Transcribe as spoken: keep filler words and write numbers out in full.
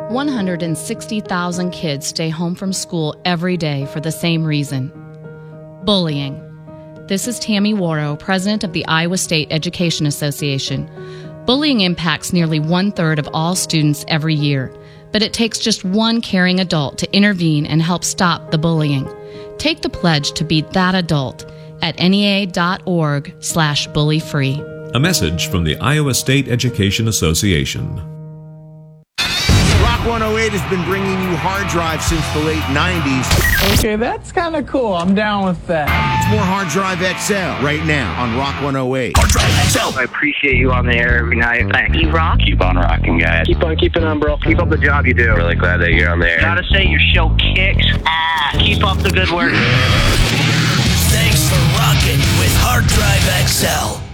one hundred sixty thousand kids stay home from school every day for the same reason: bullying. This is Tammy Warrow, president of the Iowa State Education Association. Bullying impacts nearly one-third of all students every year, but it takes just one caring adult to intervene and help stop the bullying. Take the pledge to be that adult at N E A dot org slash bully free. A message from the Iowa State Education Association. Rock one oh eight has been bringing you Hard Drive since the late nineties. Okay, that's kind of cool. I'm down with that. It's more Hard Drive X L right now on Rock one oh eight. Hard Drive X L. I appreciate you on the air every night. Thanks. You rock. Keep on rocking, guys. Keep on keeping on, bro. Keep up the job you do. Really glad that you're on the air. Gotta say, your show kicks ass. Keep up the good work. Thanks for rocking with Hard Drive X L.